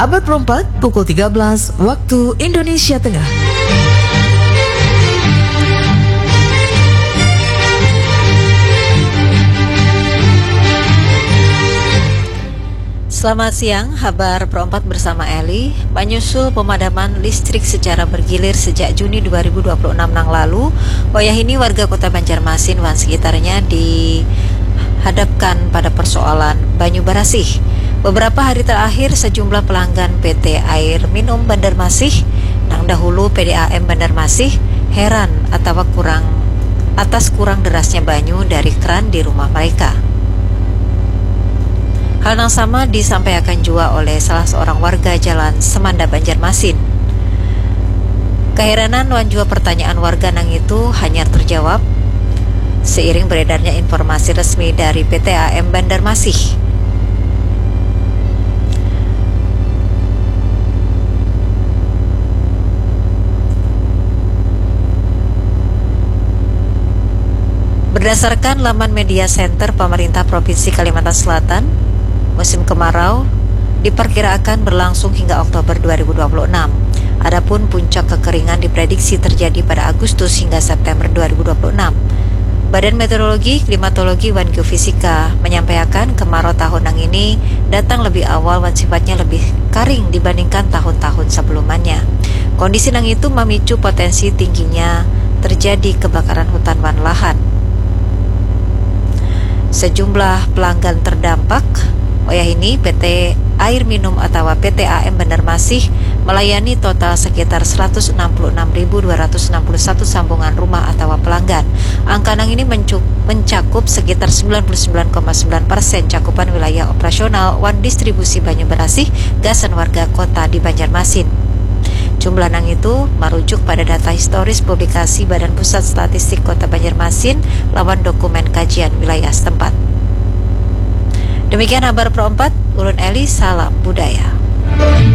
Habar Perempat, pukul 13 waktu Indonesia Tengah. Selamat siang, Habar Perempat bersama Eli. Menyusul pemadaman listrik secara bergilir sejak Juni 2026 yang lalu, wayah ini warga kota Banjarmasin dan sekitarnya dihadapkan pada persoalan banyu barasih. Beberapa hari terakhir, sejumlah pelanggan PT Air Minum Banjarmasin yang dahulu PDAM Banjarmasin heran atas kurang derasnya banyu dari keran di rumah mereka. Hal yang sama disampaikan juga oleh salah seorang warga Jalan Semanda Banjarmasin. Keheranan dan juga pertanyaan warga nang itu hanya terjawab seiring beredarnya informasi resmi dari PT AM Banjarmasin. Berdasarkan laman media center pemerintah Provinsi Kalimantan Selatan, musim kemarau diperkirakan berlangsung hingga Oktober 2026. Adapun puncak kekeringan diprediksi terjadi pada Agustus hingga September 2026. Badan Meteorologi, Klimatologi, dan Geofisika menyampaikan kemarau tahun ini datang lebih awal dan sifatnya lebih kering dibandingkan tahun-tahun sebelumnya. Kondisi nang itu memicu potensi tingginya terjadi kebakaran hutan dan lahan. Sejumlah pelanggan terdampak. Wayah ini PT Air Minum atau PT AM Banjarmasin melayani total sekitar 166.261 sambungan rumah atau pelanggan. Angka ini mencakup sekitar 99,9% cakupan wilayah operasional wan distribusi banyu barasih gasan warga kota di Banjarmasin. Jumlah nang itu merujuk pada data historis publikasi Badan Pusat Statistik Kota Banjarmasin lawan dokumen kajian wilayah setempat. Demikian Habar Perempat, Ulun Eli, salam budaya.